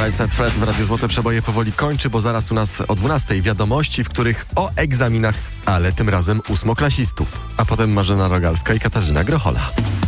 Right Said Fred w Radiu Złote Przeboje powoli kończy, bo zaraz u nas o 12:00 wiadomości, w których o egzaminach, ale tym razem ósmoklasistów. A potem Marzena Rogalska i Katarzyna Grochola.